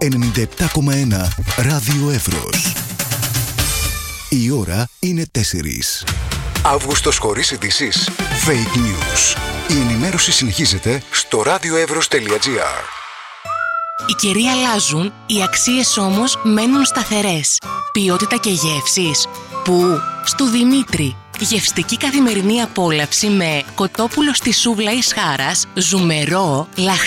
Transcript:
97,1 Ράδιο Εύρος. Η ώρα είναι 4. Αύγουστος χωρίς ειδήσεις. Fake news. Η ενημέρωση συνεχίζεται στο radioevros.gr. Οι καιροί αλλάζουν, οι αξίες όμως μένουν σταθερές. Ποιότητα και γεύσεις. Πού? Στου Δημήτρη. Γευστική καθημερινή απόλαυση με κοτόπουλο στη σούβλα εις χάρας, ζουμερό, λαχανικό